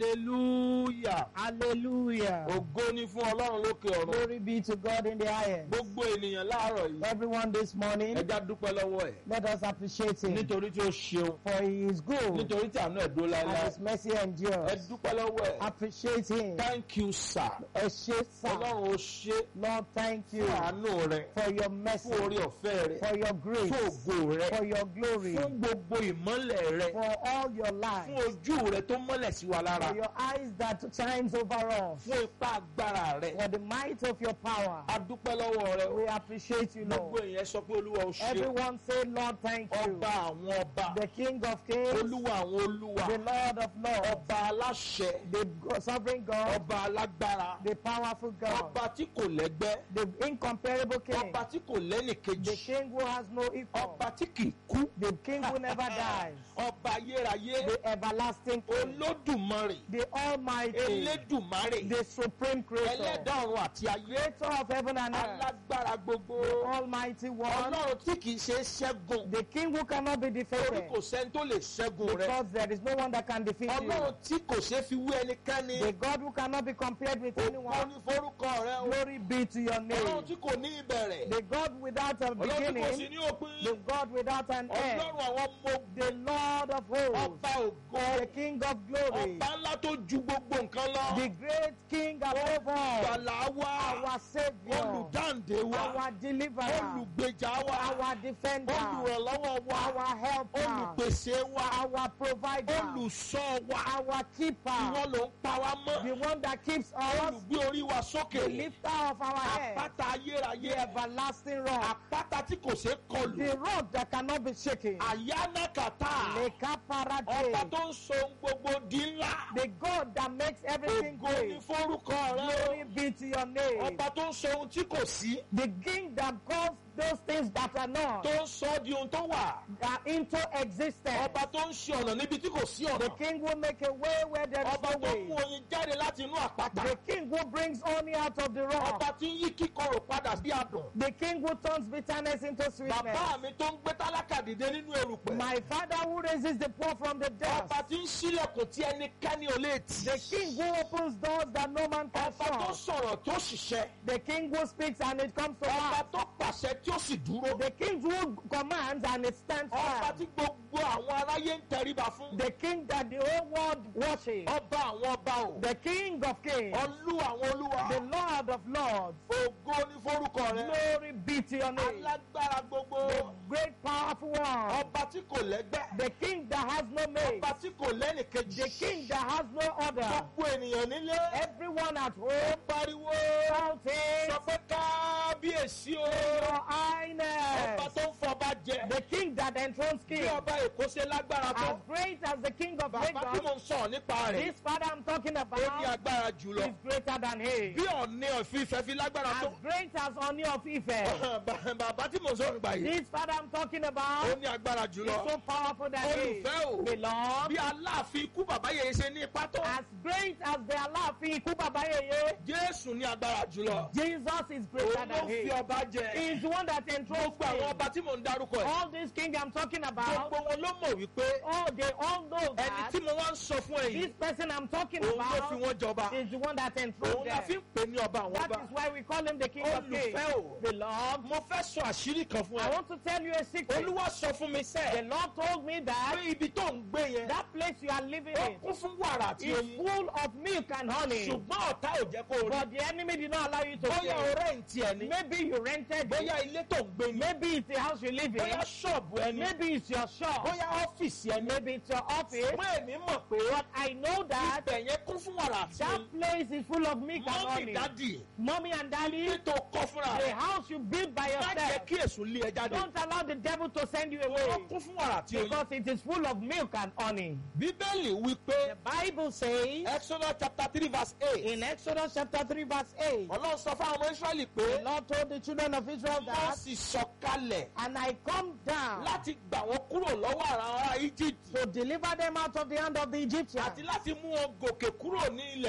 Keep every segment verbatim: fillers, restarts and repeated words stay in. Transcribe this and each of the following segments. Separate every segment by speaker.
Speaker 1: Hallelujah.
Speaker 2: Hallelujah.
Speaker 1: Ògo ni fún Ọlọ́run lókè ọ̀run.
Speaker 2: Glory be to God in the highest.
Speaker 1: Gbogbo ènìyàn láàárọ̀ yìí.
Speaker 2: Everyone this morning,
Speaker 1: Ẹ já dúpẹ́ lọ́wọ́ ẹ̀.
Speaker 2: let us appreciate him.
Speaker 1: Nítorí tí ó ṣeun.
Speaker 2: For he is good
Speaker 1: Nítorí tí àánú ẹ̀ dó
Speaker 2: and
Speaker 1: láéláé.
Speaker 2: his mercy
Speaker 1: Ẹ
Speaker 2: endures.
Speaker 1: dúpẹ́ lọ́wọ́ ẹ̀.
Speaker 2: Appreciate him.
Speaker 1: Thank you, sir.
Speaker 2: Ẹ ṣé sir.
Speaker 1: Ọlọ́run ó ṣe
Speaker 2: Lord, thank you
Speaker 1: fún àánú rẹ̀.
Speaker 2: for your mercy,
Speaker 1: Fún orí ọ̀fẹ́ rẹ̀.
Speaker 2: for your grace,
Speaker 1: Fún ògo rẹ̀.
Speaker 2: for your glory,
Speaker 1: Fún gbogbo ìmọ́lẹ̀ rẹ̀.
Speaker 2: for all your life,
Speaker 1: Fún ojú rẹ̀ tó mọ́lẹ̀ sí wa lára.
Speaker 2: for your eyes that shines over us,
Speaker 1: Fún ipá agbára rẹ̀.
Speaker 2: for the might of your power.
Speaker 1: A dúpẹ́ lọ́wọ́ rẹ̀.
Speaker 2: We appreciate you,
Speaker 1: Gbogbo
Speaker 2: Lord.
Speaker 1: èèyàn sọ pé Olúwa ó ṣe.
Speaker 2: Everyone say, Lord, thank you.
Speaker 1: Ọba àwọn ọba.
Speaker 2: The King of Kings,
Speaker 1: Olúwa àwọn olúwa.
Speaker 2: the Lord of Lords,
Speaker 1: Ọba aláṣẹ.
Speaker 2: the go- sovereign God,
Speaker 1: Ọba alágbára.
Speaker 2: the powerful God,
Speaker 1: Ọba tí kò lẹ́gbẹ́.
Speaker 2: the incomparable King,
Speaker 1: Ọba tí kò
Speaker 2: the
Speaker 1: lẹ́nìkejì.
Speaker 2: King who has no equal,
Speaker 1: Ọba tí kì í kú.
Speaker 2: the King who never dies,
Speaker 1: Ọba ayérayé.
Speaker 2: the everlasting King,
Speaker 1: Olódùmarè.
Speaker 2: the Almighty,
Speaker 1: Elédùmarè.
Speaker 2: the Supreme Creator,
Speaker 1: Ẹlẹ́dàá ọ̀run àti ayé.
Speaker 2: Creator of heaven and earth,
Speaker 1: Alágbára gbogbo.
Speaker 2: the Almighty One,
Speaker 1: Ọlọ́run tí kì í ṣe é ṣẹ́gun.
Speaker 2: the King who cannot be
Speaker 1: Torí
Speaker 2: defeated,
Speaker 1: kò sẹ́ni tó lè ṣẹ́gun rẹ̀.
Speaker 2: because there is no one that can defeat
Speaker 1: Ọlọ́run
Speaker 2: you,
Speaker 1: tí kò ṣe é fi wé ẹnikẹ́ni.
Speaker 2: the God who cannot be compared with
Speaker 1: Ògo
Speaker 2: anyone.
Speaker 1: ni forúkọ rẹ̀ o.
Speaker 2: Glory be to your
Speaker 1: Ọlọ́run
Speaker 2: name.
Speaker 1: tí kò ní ìbẹ̀rẹ̀.
Speaker 2: The God without a
Speaker 1: Ọlọ́run tí kò sí
Speaker 2: beginning,
Speaker 1: ní òpin.
Speaker 2: the God without an end,
Speaker 1: Ọlọ́run àwọn ọmọ
Speaker 2: the Lord of hosts,
Speaker 1: ọba ògo.
Speaker 2: the King of glory,
Speaker 1: Ọba ńlá tó ju gbogbo nǹkan lọ.
Speaker 2: the great King above all,
Speaker 1: Gbàlà wa.
Speaker 2: our Savior,
Speaker 1: Olùdáǹdè wa.
Speaker 2: our deliverer,
Speaker 1: Olùgbèjà wa.
Speaker 2: our defender,
Speaker 1: Olùrànlọ́wọ́ wa.
Speaker 2: our helper,
Speaker 1: Olùpèsè wa.
Speaker 2: our provider,
Speaker 1: Olùṣọ́ wa.
Speaker 2: our keeper,
Speaker 1: Ìwọ ló ń pa wá mọ́.
Speaker 2: the one that keeps us,
Speaker 1: Olùgbé orí wa
Speaker 2: the
Speaker 1: sókè.
Speaker 2: lifter of our head,
Speaker 1: Àpáta
Speaker 2: the
Speaker 1: ayérayé.
Speaker 2: everlasting rock,
Speaker 1: Àpáta tí kò ṣeé kọlù.
Speaker 2: the rock that cannot be shaken,
Speaker 1: Àyánákàtà.
Speaker 2: Lekaparade,
Speaker 1: Ọba tó ń so ohun gbogbo di ńlá.
Speaker 2: the God that makes everything
Speaker 1: Ògo ni
Speaker 2: great.
Speaker 1: forúkọ rẹ̀.
Speaker 2: Glory be to your name.
Speaker 1: Ọba tó ń sọ ohun tí kò sí.
Speaker 2: The King that calls those things that are not
Speaker 1: Tó ń sọ di ohun tó wà.
Speaker 2: are into existence.
Speaker 1: Ọba tó ń ṣe ọ̀nà níbi tí kò sí
Speaker 2: The
Speaker 1: ọ̀nà.
Speaker 2: King will make a way where there is
Speaker 1: Ọba
Speaker 2: no
Speaker 1: tó mú
Speaker 2: way.
Speaker 1: oyin jáde láti inú àpáta.
Speaker 2: The King who brings honey out of the rock.
Speaker 1: Ọba tí ń yí kíkorò padà sí adùn.
Speaker 2: The King who turns bitterness into sweetness.
Speaker 1: Bàbá mi tó ń gbé tálákà dìde nínú erùpẹ̀.
Speaker 2: My Father who raises the poor from the dust.
Speaker 1: Ọba tí ń ṣílẹ̀kùn tí ẹnikẹ́ni ò lè tì.
Speaker 2: The King who opens doors that no man can
Speaker 1: Ọba tó
Speaker 2: shut.
Speaker 1: sọ̀rọ̀ tó ṣiṣẹ́.
Speaker 2: The King who speaks and it comes to
Speaker 1: Ọba
Speaker 2: pass.
Speaker 1: tó pàṣẹ tí ó sì dúró.
Speaker 2: The King who commands and it stands
Speaker 1: Ọba
Speaker 2: firm.
Speaker 1: tí gbogbo àwọn aráyé ń tẹríba fún.
Speaker 2: The King that the whole world worships.
Speaker 1: Ọba àwọn ọba o.
Speaker 2: The King of kings.
Speaker 1: Olú àwọn olúwa.
Speaker 2: The Lord of lords.
Speaker 1: Ògo ni forúkọ rẹ̀.
Speaker 2: Glory be to your name.
Speaker 1: Alágbára gbogbo.
Speaker 2: The great powerful one.
Speaker 1: Ọba tí kò lẹ́gbẹ́.
Speaker 2: The King that has no mate.
Speaker 1: Ọba tí kò lẹ́nìkejì.
Speaker 2: The King that has no other.
Speaker 1: Gbogbo ènìyàn nílé.
Speaker 2: Everyone at
Speaker 1: Ó
Speaker 2: home
Speaker 1: pariwo.
Speaker 2: shouting,
Speaker 1: Sọ pé kábíyèsí o.
Speaker 2: Your Highness.
Speaker 1: Ọba tó ń fọba jẹ.
Speaker 2: The King that enthrones
Speaker 1: Bí
Speaker 2: kings.
Speaker 1: ọba Èkó ṣe lágbára
Speaker 2: As
Speaker 1: tó.
Speaker 2: great as the King of
Speaker 1: Bàbá tí
Speaker 2: Lagos.
Speaker 1: mo ń sọ̀rọ̀ nípa rẹ̀.
Speaker 2: This Father I'm talking
Speaker 1: Ó ní
Speaker 2: about
Speaker 1: agbára jùlọ.
Speaker 2: is greater than he.
Speaker 1: Bí Ọ̀ọ̀ni ọ̀fífẹ́ fi lágbára
Speaker 2: As
Speaker 1: tó.
Speaker 2: great as Oni of Ife.
Speaker 1: Bàbá tí mo ń sọ̀rọ̀ nípa yìí.
Speaker 2: This Father I'm talking
Speaker 1: Ó
Speaker 2: about
Speaker 1: ní agbára
Speaker 2: is
Speaker 1: jùlọ.
Speaker 2: so powerful than he.
Speaker 1: Olùfẹ́ o.
Speaker 2: Beloved,
Speaker 1: Bí Aláàfin ikú bàbá yẹn ṣe ní ipá tó.
Speaker 2: as great as the Aláàfin Ikú Baba Yeye,
Speaker 1: Jésù ní agbára jùlọ.
Speaker 2: Jesus is greater
Speaker 1: Òun ló
Speaker 2: than
Speaker 1: fi
Speaker 2: he.
Speaker 1: ọba jẹ.
Speaker 2: He is the one that enthrones
Speaker 1: Gbogbo àwọn
Speaker 2: kings.
Speaker 1: ọba tí mò ń dárúkọ ẹ̀.
Speaker 2: All these kings I'm talking about,
Speaker 1: Gbogbo wọn ló mọ̀ wípé
Speaker 2: oh, they all know
Speaker 1: ẹni
Speaker 2: that
Speaker 1: tí mo wá ń sọ fún ẹ
Speaker 2: this
Speaker 1: yìí.
Speaker 2: person I'm talking
Speaker 1: Òun ló fi
Speaker 2: about
Speaker 1: wọ́n jọba.
Speaker 2: is the one that enthroned
Speaker 1: Òun la fi
Speaker 2: them.
Speaker 1: ń pè ní ọba àwọn
Speaker 2: That
Speaker 1: ọba.
Speaker 2: is why we call him the King of Kings.
Speaker 1: Olùfẹ́ o.
Speaker 2: Beloved,
Speaker 1: Mo fẹ́ sọ àṣírí kan fún
Speaker 2: I
Speaker 1: ẹ.
Speaker 2: want to tell you a secret.
Speaker 1: Olúwa sọ fún mi
Speaker 2: The
Speaker 1: sẹ́.
Speaker 2: Lord told me that
Speaker 1: Pé ibi tó ń gbé yẹn.
Speaker 2: that place you are living
Speaker 1: Ó
Speaker 2: in
Speaker 1: kún fún wàrà àti
Speaker 2: is
Speaker 1: oyin.
Speaker 2: full of milk and honey.
Speaker 1: Ṣùgbọ́n ọ̀tá ò jẹ́ kó o rí.
Speaker 2: But the enemy did not allow you to
Speaker 1: Bóyá o
Speaker 2: stay.
Speaker 1: rẹ́ǹtì ẹ̀ ni.
Speaker 2: Maybe you rented
Speaker 1: Bóyá
Speaker 2: it.
Speaker 1: ilé tó ń gbé ni.
Speaker 2: Maybe it's the house you live
Speaker 1: Bóyá
Speaker 2: in.
Speaker 1: ṣọ́ọ̀bù ẹ ni.
Speaker 2: Maybe it's your shop.
Speaker 1: Bóyá ọ́fíìsì ẹ ni.
Speaker 2: Maybe it's your office.
Speaker 1: Ṣùgbọ́n èmi mọ̀ pé
Speaker 2: But I know that
Speaker 1: ibẹ̀ yẹn kún fún wàrà àti
Speaker 2: that
Speaker 1: oyin.
Speaker 2: place is full of milk and
Speaker 1: Mọ́mì
Speaker 2: honey.
Speaker 1: dádì.
Speaker 2: Mommy and daddy,
Speaker 1: Ilé tó kọ́ fúnra
Speaker 2: the
Speaker 1: rẹ̀.
Speaker 2: house you build by
Speaker 1: Má jẹ́
Speaker 2: yourself.
Speaker 1: kí èṣù lé ẹ jáde.
Speaker 2: Don't allow the devil to send you
Speaker 1: Ó
Speaker 2: away
Speaker 1: kún fún wàrà àti oyin.
Speaker 2: because it is full of milk and honey.
Speaker 1: Bíbélì wí pé
Speaker 2: The Bible says
Speaker 1: Exodus chapter three verse eight.
Speaker 2: in Exodus chapter three verse eight,
Speaker 1: Ọlọ́run sọ fún àwọn ọmọ Ísírẹ́lì
Speaker 2: the
Speaker 1: pé
Speaker 2: Lord told the children of Israel
Speaker 1: wọ́n
Speaker 2: that,
Speaker 1: sì sọ̀kalẹ̀
Speaker 2: and I come down
Speaker 1: láti gbà wọ́n kúrò lọ́wọ́ àwọn ará Egypt
Speaker 2: to deliver them out of the hand of the Egyptians
Speaker 1: àti láti mú wọn gòkè kúrò ní ilẹ̀ náà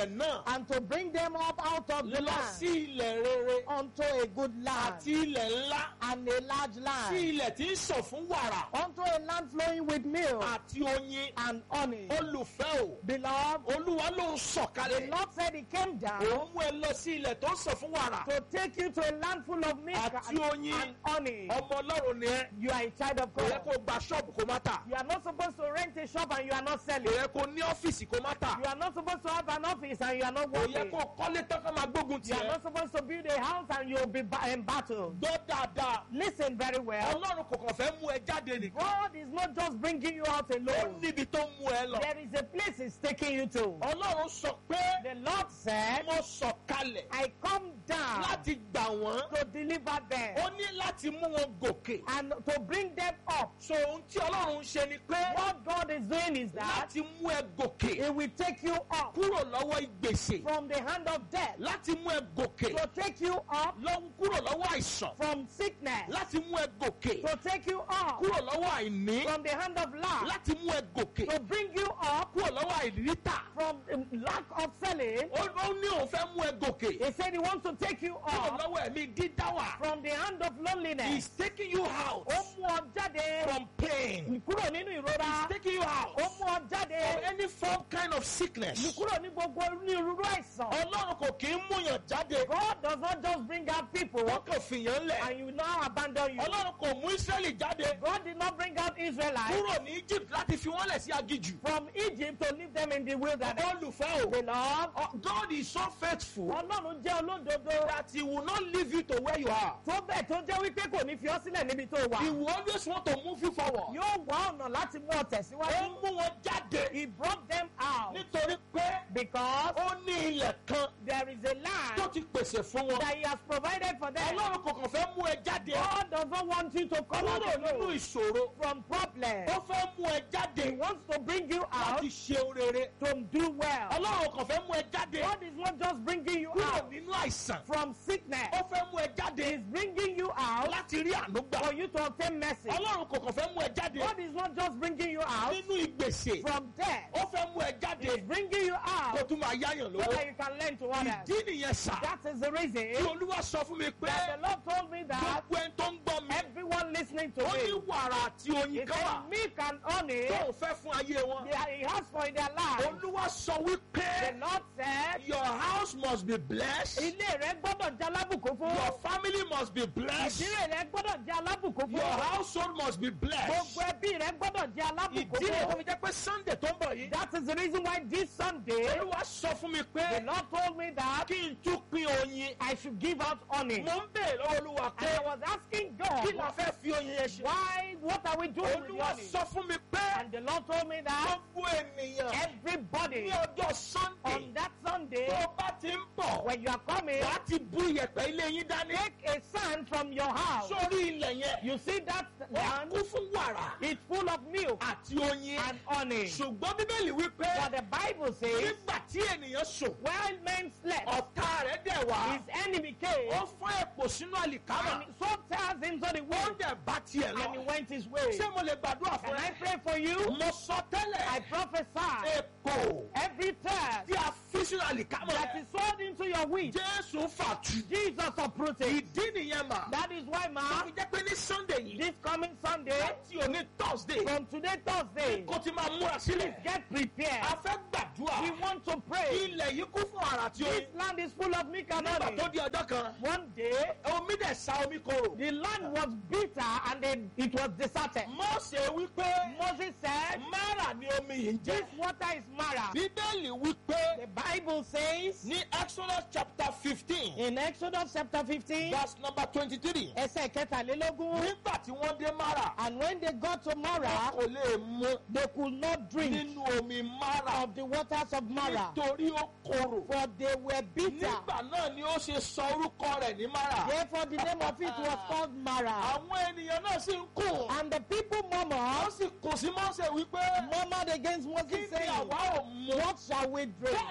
Speaker 1: náà
Speaker 2: and to bring them up out of the
Speaker 1: lọ
Speaker 2: land
Speaker 1: sí ilẹ̀ rere
Speaker 2: unto a good land
Speaker 1: àti ilẹ̀ ńlá
Speaker 2: and a large
Speaker 1: sí
Speaker 2: land,
Speaker 1: ilẹ̀ tí ń sàn fún wàrà
Speaker 2: unto a land flowing with milk
Speaker 1: àti oyin.
Speaker 2: and honey.
Speaker 1: Olùfẹ́ o,
Speaker 2: Beloved,
Speaker 1: Olúwa ló ń
Speaker 2: the
Speaker 1: sọ̀kalẹ̀.
Speaker 2: Lord said he came down
Speaker 1: Òun mú ẹ lọ sí ilẹ̀ tó ń sàn fún wàrà
Speaker 2: to take you to a land full of milk
Speaker 1: àti
Speaker 2: and,
Speaker 1: oyin.
Speaker 2: and honey.
Speaker 1: Ọmọ Ọlọ́run ni ẹ́.
Speaker 2: You are a child of
Speaker 1: Kò yẹ
Speaker 2: God.
Speaker 1: kó gba ṣọ́ọ̀bù kó má tà.
Speaker 2: You are not supposed to rent a shop and you are not
Speaker 1: Kò
Speaker 2: selling.
Speaker 1: yẹ kó ní ọ́fíìsì kó má tà.
Speaker 2: You are not supposed to have an office and you are not
Speaker 1: Kò yẹ
Speaker 2: working.
Speaker 1: kó kọ́lé tán ká máa gbógun
Speaker 2: You are
Speaker 1: tiẹ̀.
Speaker 2: not supposed to build a house and you will be ba- embattled.
Speaker 1: Gbọ́ dáadáa.
Speaker 2: Listen very well.
Speaker 1: Ọlọ́run kò kàn fẹ́ mú ẹ jáde nìkan.
Speaker 2: God is not just bringing you out
Speaker 1: Ó
Speaker 2: alone.
Speaker 1: níbi tó mú ẹ lọ.
Speaker 2: There is a place He's taking you to.
Speaker 1: Ọlọ́run sọ pé
Speaker 2: The Lord said,
Speaker 1: mo sọ̀kalẹ̀
Speaker 2: I come down
Speaker 1: láti gbà wọ́n.
Speaker 2: to deliver them
Speaker 1: Ó ní láti mú wọn gòkè.
Speaker 2: and to bring them up.
Speaker 1: So ohun tí Ọlọ́run ń ṣe ni pé
Speaker 2: What God is doing is that
Speaker 1: láti mú ẹ gòkè
Speaker 2: He will take you up
Speaker 1: kúrò lọ́wọ́ ìgbèsè.
Speaker 2: from the hand of death,
Speaker 1: Láti mú ẹ gòkè
Speaker 2: to take you up
Speaker 1: lọ́wọ́ kúrò lọ́wọ́ àìsàn.
Speaker 2: from sickness,
Speaker 1: Láti mú ẹ gòkè
Speaker 2: to take you up
Speaker 1: kúrò lọ́wọ́ àìní.
Speaker 2: from the hand of lack,
Speaker 1: Láti mú ẹ gòkè
Speaker 2: to bring you up
Speaker 1: kúrò lọ́wọ́ àìrítà.
Speaker 2: from um, lack of selling.
Speaker 1: Ó ó ní òun fẹ́ mú ẹ gòkè
Speaker 2: He said He wants to take you
Speaker 1: kúrò
Speaker 2: up
Speaker 1: lọ́wọ́ ẹ̀mí dídáwà.
Speaker 2: from the hand of loneliness.
Speaker 1: He's taking you out
Speaker 2: Ó mú ọ jáde
Speaker 1: from pain.
Speaker 2: kúrò nínú ìrora.
Speaker 1: He's taking you out
Speaker 2: Ó mú ọ
Speaker 1: from
Speaker 2: jáde
Speaker 1: any form kind of sickness.
Speaker 2: kúrò ní gbogbo onírúurú àìsàn.
Speaker 1: Ọlọ́run kò kí ń múyàn jáde.
Speaker 2: God does not just bring out people
Speaker 1: Wọ́n kàn fìyàn lẹ̀.
Speaker 2: and you now abandon you.
Speaker 1: Ọlọ́run kò mú Ísírẹ́lì jáde
Speaker 2: God did not bring out Israelites
Speaker 1: kúrò ní Egypt láti fi wọ́n lẹ̀ sí aginjù.
Speaker 2: from Egypt to leave them in the wilderness.
Speaker 1: Olùfẹ́ o.
Speaker 2: Beloved,
Speaker 1: Uh, God is so faithful
Speaker 2: Ọlọ́run jẹ́ olódodo
Speaker 1: that he will not leave you to where you are.
Speaker 2: tó bẹ́ẹ̀ tó jẹ́ wípé kò ní fi ọ́ sílẹ̀ níbi tó wà.
Speaker 1: He will always want to move you forward.
Speaker 2: Yóò wá ọ̀nà láti mú ọ
Speaker 1: Ó
Speaker 2: tẹ̀síwájú.
Speaker 1: mú wọn jáde
Speaker 2: He brought them out
Speaker 1: nítorí pé
Speaker 2: because
Speaker 1: ó ní ilẹ̀ kan
Speaker 2: there is a
Speaker 1: tó
Speaker 2: land
Speaker 1: ti pèsè fún wọn.
Speaker 2: that He has provided for them.
Speaker 1: Ọlọ́run kò kàn fẹ́ mú ẹ jáde
Speaker 2: God does not want you to come out
Speaker 1: kúrò nínú
Speaker 2: alone
Speaker 1: ìṣòro.
Speaker 2: from problems.
Speaker 1: Ó fẹ́ mú ẹ
Speaker 2: He
Speaker 1: jáde
Speaker 2: wants to bring you out
Speaker 1: láti ṣe rere.
Speaker 2: to do well.
Speaker 1: Ọlọ́run kò fẹ́ mú ẹ jáde
Speaker 2: God is not just bringing you
Speaker 1: kúrò
Speaker 2: out
Speaker 1: nínú àìsàn.
Speaker 2: from sickness.
Speaker 1: Ó fẹ́ mú ẹ jáde
Speaker 2: He's bringing you out
Speaker 1: láti rí àánú gbà.
Speaker 2: for you to obtain mercy.
Speaker 1: Ọlọ́run kò kàn fẹ́ mú ẹ jáde
Speaker 2: God is not just bringing you out
Speaker 1: nínú ìgbèsè.
Speaker 2: from death.
Speaker 1: Ó fẹ́ mú ẹ jáde
Speaker 2: He's bringing you
Speaker 1: kó
Speaker 2: out
Speaker 1: tún máa yáyàn
Speaker 2: so
Speaker 1: lówó.
Speaker 2: that you can lend to others.
Speaker 1: Ìdí nìyẹn sà.
Speaker 2: That is the
Speaker 1: Tí
Speaker 2: reason
Speaker 1: Olúwa sọ fún mi pé
Speaker 2: that the Lord told me that
Speaker 1: gbogbo ẹni tó ń gbọ́ mi.
Speaker 2: everyone listening to
Speaker 1: Ó ní
Speaker 2: me,
Speaker 1: wàrà àti
Speaker 2: He
Speaker 1: oyin kan wà
Speaker 2: said, milk and honey,
Speaker 1: tó ò fẹ́ fún ayé wọn.
Speaker 2: they- He has for their life.
Speaker 1: Olúwa sọ
Speaker 2: The
Speaker 1: wípé
Speaker 2: Lord said,
Speaker 1: your house must be blessed.
Speaker 2: ilé rẹ gbọ́dọ̀ jẹ́ alábùkún fún.
Speaker 1: Your family must be blessed.
Speaker 2: Ìdílé rẹ gbọ́dọ̀ jẹ́ alábùkún
Speaker 1: Your
Speaker 2: fún.
Speaker 1: household must be blessed.
Speaker 2: Gbogbo ẹbí rẹ gbọ́dọ̀ jẹ́ alábùkún
Speaker 1: Ìdí rẹ̀ tó
Speaker 2: fún.
Speaker 1: fi jẹ́ pé Sunday tó ń bọ̀ yìí.
Speaker 2: That is the reason why this Sunday,
Speaker 1: Olúwa sọ fún mi
Speaker 2: the
Speaker 1: pé
Speaker 2: Lord told me that
Speaker 1: kí n tún pín oyin.
Speaker 2: I should give out honey.
Speaker 1: Mo ń bèèrè lọ́wọ́ Olúwa
Speaker 2: And I
Speaker 1: pé
Speaker 2: was asking
Speaker 1: kí la
Speaker 2: God,
Speaker 1: fẹ́ fi oyin yẹn ṣe.
Speaker 2: why, what are we doing with the
Speaker 1: Olúwa
Speaker 2: honey?
Speaker 1: sọ fún mi pé
Speaker 2: And the Lord told me that
Speaker 1: gbogbo ènìyàn
Speaker 2: everybody
Speaker 1: ní ọjọ́ Sunday
Speaker 2: on that Sunday,
Speaker 1: tó bá ti ń bọ̀
Speaker 2: when you are coming,
Speaker 1: wàá ti bú iyẹ̀pẹ̀ ilé yín dání.
Speaker 2: take a sand from your house.
Speaker 1: Sórí ilẹ̀ yẹn,
Speaker 2: You see that
Speaker 1: ó
Speaker 2: land?
Speaker 1: kún fún wàrà
Speaker 2: It's full of milk
Speaker 1: àti oyin.
Speaker 2: and honey.
Speaker 1: Ṣùgbọ́n Bíbélì wípé
Speaker 2: But the Bible says,
Speaker 1: nígbà tí ènìyàn sùn,
Speaker 2: while men slept,
Speaker 1: ọ̀tá rẹ̀ dẹ̀ wá.
Speaker 2: his enemy came
Speaker 1: Ó fọ́n èpò sínú àlìkámà.
Speaker 2: and so tears into the
Speaker 1: Ó
Speaker 2: wind
Speaker 1: dẹ̀ bá tiẹ̀
Speaker 2: and he
Speaker 1: lọ.
Speaker 2: went his way.
Speaker 1: Ṣé mo lè gbàdúrà fún
Speaker 2: Can I
Speaker 1: ẹ?
Speaker 2: pray for you?
Speaker 1: Mo sọ
Speaker 2: I
Speaker 1: tẹ́lẹ̀
Speaker 2: prophesy
Speaker 1: èpò
Speaker 2: every tear
Speaker 1: tí a fi sínú àlìkámà
Speaker 2: that
Speaker 1: rẹ̀.
Speaker 2: is sown into your wheat,
Speaker 1: Jésù fàtú.
Speaker 2: Jesus uprooted.
Speaker 1: Ìdí nìyẹn mà.
Speaker 2: That is why,
Speaker 1: Tó
Speaker 2: ma,
Speaker 1: fi jẹ́ pé ní Sunday yìí,
Speaker 2: this coming Sunday,
Speaker 1: láti òní Thursday,
Speaker 2: from today Thursday,
Speaker 1: kó ti máa múra sílẹ̀.
Speaker 2: get prepared.
Speaker 1: A fẹ́ gbàdúrà.
Speaker 2: We want to pray.
Speaker 1: Ilẹ̀ yìí kún fún àrà tí
Speaker 2: This
Speaker 1: oyin.
Speaker 2: land is full of milk and
Speaker 1: Nígbà
Speaker 2: honey.
Speaker 1: tó di ọjọ́ kan,
Speaker 2: One day,
Speaker 1: omi dẹ̀ sa omi korò.
Speaker 2: the land was bitter and then it was deserted.
Speaker 1: Mósè wípé
Speaker 2: Moses said,
Speaker 1: Mara ni omi yìí ń
Speaker 2: this
Speaker 1: jẹ́.
Speaker 2: water is Mara.
Speaker 1: Bíbélì wípé
Speaker 2: The Bible says
Speaker 1: ní Exodus chapter fifteen
Speaker 2: in Exodus chapter fifteen,
Speaker 1: verse number twenty-three.
Speaker 2: ẹsẹ̀ kẹtàlélógún,
Speaker 1: Nígbà tí wọ́n dé Mara,
Speaker 2: and when they got to Mara,
Speaker 1: kò lè mu
Speaker 2: they could not drink
Speaker 1: nínú omi Mara
Speaker 2: of the waters of Mara,
Speaker 1: nítorí ó korò.
Speaker 2: for they were bitter.
Speaker 1: Nígbà náà ni ó ṣe sọ orúkọ rẹ̀ ní Mara.
Speaker 2: Therefore the name of it was called Mara.
Speaker 1: Àwọn ènìyàn náà sì ń kùn.
Speaker 2: And the people
Speaker 1: Wọ́n
Speaker 2: murmured,
Speaker 1: sì kùn sí Mósè wípé
Speaker 2: murmured against
Speaker 1: kí
Speaker 2: Moses,
Speaker 1: ni
Speaker 2: saying,
Speaker 1: àwa ò mu.
Speaker 2: what shall we drink?
Speaker 1: Bẹ́ẹ̀ ló ṣẹlẹ̀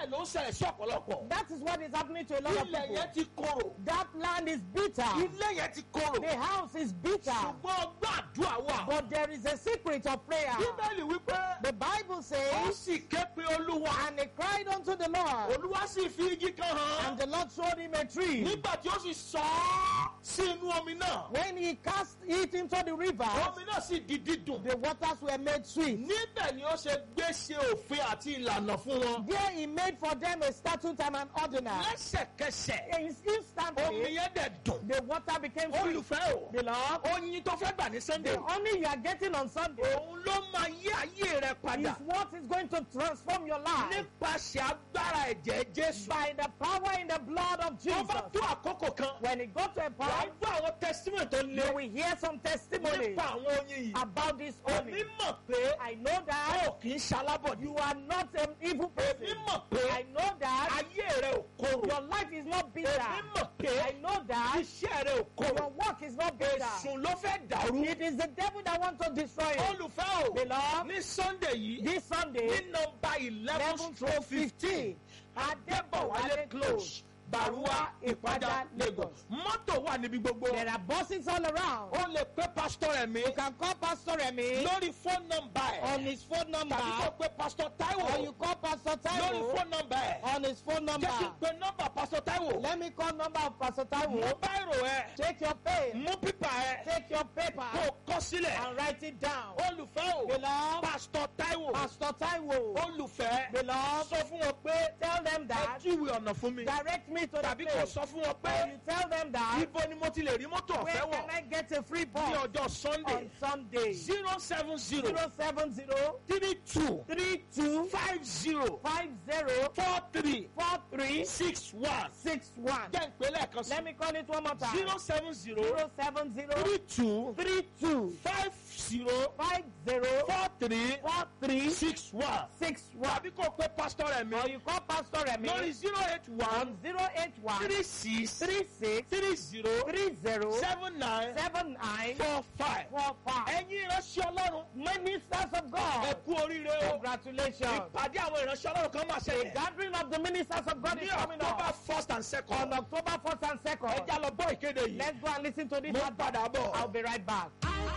Speaker 1: sí ọ̀pọ̀lọpọ̀.
Speaker 2: That is what is happening to a lot of
Speaker 1: Ilẹ̀
Speaker 2: people.
Speaker 1: yẹn ti korò.
Speaker 2: That land is bitter.
Speaker 1: Ilé yẹn ti korò.
Speaker 2: The house is bitter.
Speaker 1: Ṣùgbọ́n gbàdúrà wà.
Speaker 2: But there is a secret of prayer.
Speaker 1: Bíbélì wípé
Speaker 2: The Bible
Speaker 1: ó
Speaker 2: says,
Speaker 1: sì ké pe Olúwa.
Speaker 2: and he cried unto the Lord,
Speaker 1: Olúwa sì fi igi kan hàn.
Speaker 2: and the Lord showed him a tree.
Speaker 1: Nígbà tí ó sì sọ ọ́ sí inú omi náà.
Speaker 2: When he cast it into the river,
Speaker 1: Omi náà sì di dídùn.
Speaker 2: the waters were made sweet.
Speaker 1: Níbẹ̀ ni ó ṣe gbé ṣe òfin àti ìlànà fún wọn.
Speaker 2: There he made for them a statute and an ordinance.
Speaker 1: Lẹ́sẹ̀kẹsẹ̀,
Speaker 2: In- Instantly,
Speaker 1: omi yẹn dẹ̀ dùn.
Speaker 2: the water became sweet.
Speaker 1: Olùfẹ́ o,
Speaker 2: Beloved,
Speaker 1: oyin tó fẹ́ gbà ní Sunday.
Speaker 2: the honey you are getting on Sunday
Speaker 1: Òun ló máa yí ayé rẹ
Speaker 2: is
Speaker 1: padà.
Speaker 2: what is going to transform your life
Speaker 1: Nípasẹ̀ agbára ẹ̀jẹ̀ Jésù.
Speaker 2: by the power in the blood of
Speaker 1: Tó bá
Speaker 2: Jesus.
Speaker 1: tó àkókò kan,
Speaker 2: When it got to a
Speaker 1: wà á
Speaker 2: point,
Speaker 1: gbọ́ àwọn testimony tó
Speaker 2: you
Speaker 1: lé
Speaker 2: will hear some testimony
Speaker 1: nípa àwọn oyin yìí.
Speaker 2: about this
Speaker 1: Èmi
Speaker 2: honey.
Speaker 1: mọ̀ pé
Speaker 2: I know that
Speaker 1: ó kì í ṣalábọ̀dé.
Speaker 2: you are not an evil
Speaker 1: Èmi
Speaker 2: person.
Speaker 1: mọ̀ pé
Speaker 2: I know that
Speaker 1: ayé rẹ ò korò.
Speaker 2: your life is not bitter.
Speaker 1: Èmi mọ̀ pé
Speaker 2: I know that
Speaker 1: iṣẹ́ rẹ ò korò.
Speaker 2: your work is not bitter.
Speaker 1: Èsùn ló fẹ́ dàrú.
Speaker 2: It is the devil that wants to destroy it.
Speaker 1: Olùfẹ́ o,
Speaker 2: Beloved,
Speaker 1: ní Sunday yìí,
Speaker 2: this Sunday,
Speaker 1: ní nọmba eleven
Speaker 2: eleven
Speaker 1: stroke
Speaker 2: to
Speaker 1: fifteen,
Speaker 2: fifteen,
Speaker 1: Adébọ̀wálé close, Bàrúwá, Ìpàjà, Lagos. Mọ́tò wà níbi gbogbo.
Speaker 2: there are buses all around.
Speaker 1: O lè pe Pastor Ẹ̀mí
Speaker 2: You can call Pastor Remy
Speaker 1: lórí phone number ẹ̀.
Speaker 2: on his phone number,
Speaker 1: Tàbí kó pe Pastor
Speaker 2: or
Speaker 1: Taiwo
Speaker 2: you call Pastor
Speaker 1: lórí
Speaker 2: Taiwo
Speaker 1: phone number ẹ̀.
Speaker 2: on his phone number.
Speaker 1: Jẹ́ kí n pe nọ́mbà Pastor Taiwo.
Speaker 2: Let me call number of Pastor
Speaker 1: Mú
Speaker 2: Taiwo.
Speaker 1: báírò ẹ̀,
Speaker 2: Take your pen,
Speaker 1: mú pípà ẹ̀,
Speaker 2: take your paper,
Speaker 1: kó o kọ sílẹ̀.
Speaker 2: and write it down.
Speaker 1: Olùfẹ́ o,
Speaker 2: Beloved,
Speaker 1: Pastor Taiwo.
Speaker 2: Pastor Taiwo,
Speaker 1: Olùfẹ́,
Speaker 2: beloved,
Speaker 1: sọ fún wọn pé
Speaker 2: tell them
Speaker 1: ẹ
Speaker 2: that,
Speaker 1: júwe ọ̀nà fún mi.
Speaker 2: direct me to the
Speaker 1: Tàbí kó
Speaker 2: place.
Speaker 1: sọ fún wọn
Speaker 2: Or
Speaker 1: pé
Speaker 2: you tell them that,
Speaker 1: ibo ni mo ti lè rí mọ́tò
Speaker 2: where
Speaker 1: ọ̀fẹ́
Speaker 2: can
Speaker 1: wọ̀
Speaker 2: I get a free
Speaker 1: ní
Speaker 2: bus
Speaker 1: ọjọ́ Sunday.
Speaker 2: on Sunday?
Speaker 1: zero seven zero
Speaker 2: zero seven zero
Speaker 1: three two
Speaker 2: three two
Speaker 1: five zero
Speaker 2: five zero
Speaker 1: four three
Speaker 2: four three
Speaker 1: six one.
Speaker 2: six one.
Speaker 1: Jẹ́ ìpínlẹ̀ kan sí.
Speaker 2: Let me call it one more time.
Speaker 1: zero seven zero
Speaker 2: zero seven zero
Speaker 1: three two
Speaker 2: three two
Speaker 1: five zero
Speaker 2: five zero
Speaker 1: four three
Speaker 2: four three
Speaker 1: six one.
Speaker 2: six one.
Speaker 1: Tàbí kó pe Pastor
Speaker 2: Or
Speaker 1: Ẹ̀mí
Speaker 2: you call Pastor Remy
Speaker 1: lórí zero eight one
Speaker 2: on zero eight one
Speaker 1: three six
Speaker 2: three six
Speaker 1: three zero
Speaker 2: three zero
Speaker 1: seven nine
Speaker 2: seven nine
Speaker 1: four five.
Speaker 2: four five.
Speaker 1: Ẹ̀yin ìránṣẹ́ Ọlọ́run,
Speaker 2: Ministers of
Speaker 1: ẹ
Speaker 2: God,
Speaker 1: kú oríire o.
Speaker 2: congratulations.
Speaker 1: Ìpàdé àwọn ìránṣẹ́ Ọlọ́run kan máa
Speaker 2: The
Speaker 1: ṣẹlẹ̀
Speaker 2: gathering of the ministers of God
Speaker 1: ní
Speaker 2: is coming
Speaker 1: October
Speaker 2: up
Speaker 1: first and second.
Speaker 2: on October first and
Speaker 1: Ẹ
Speaker 2: second.
Speaker 1: já lọ gbọ́ ìkéde yìí.
Speaker 2: Let's go and listen to this
Speaker 1: Mo ń
Speaker 2: advert.
Speaker 1: padà bọ̀.
Speaker 2: I'll be right back.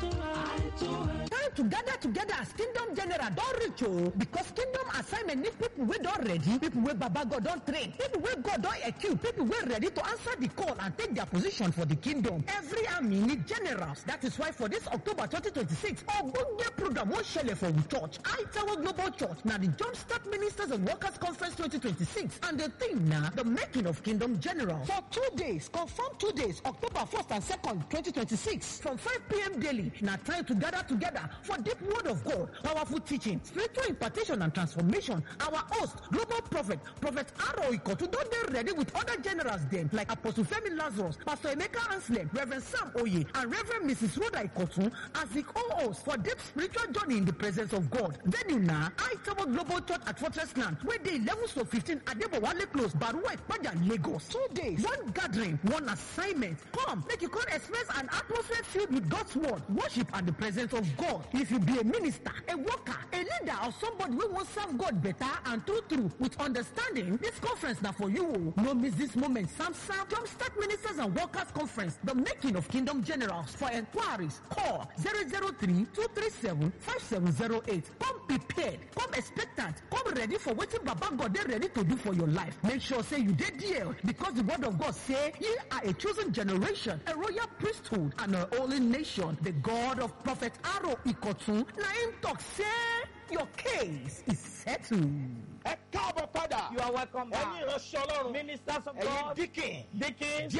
Speaker 3: Time to gather together as Kingdom General don reach o, because Kingdom assignment need people wey don ready, people wey Baba God don train, people wey God don equip, people wey ready to answer the call and take their position for the kingdom. Every army need generals. That is why for this October twenty twenty-six, ogbonge program wan shele for we church, Aitawo Global Church, na the Jumpstart Ministers and Workers Conference twenty twenty-six, and the theme na the making of Kingdom Generals. For two days, confirm two days, October first and second, twenty twenty-six, from five p m daily, na time to gather together for deep word of God, powerful teaching, spiritual impartation and transformation. Our host, global prophet, Prophet Aro Ikotu, don dey ready with other generals dem like Apostle Femi Lazarus, Pastor Emeka Anslem, Reverend Sam Oye, and Reverend Missus Rhoda Ikotu as the co-host for deep spiritual journey in the presence of God. Venue na Aitawo Global Church at Fortress Land, wey dey eleven to fifteen Adebowale Close, Baruwa Ipaja, Lagos. Two days, one gathering, one assignment. Come, make you come experience an atmosphere filled with God's word, worship, and the presence of God. If you be a minister, a worker, a leader, or somebody wey wan serve God better and true true with understanding, this conference na for you. No miss this moment. Samsam Jumpstart Ministers and Workers Conference, the making of Kingdom Generals. For inquiries, call zero zero three two three seven five seven zero eight. Come prepared, come expectant, come ready for wetin Baba God dey ready to do for your life. Make sure say you dey there, because the word of God say ye are a chosen generation, a royal priesthood, and a holy nation. The God of Prophet Aro Ikotu na him talk say your case is settled.
Speaker 1: Ẹ káàbọ̀ padà.
Speaker 2: You are welcome
Speaker 1: Ẹ̀yin
Speaker 2: back.
Speaker 1: ìránṣẹ́ Ọlọ́run,
Speaker 2: Ministers of
Speaker 1: ẹ̀yin
Speaker 2: God,
Speaker 1: díkìn,
Speaker 2: deacons,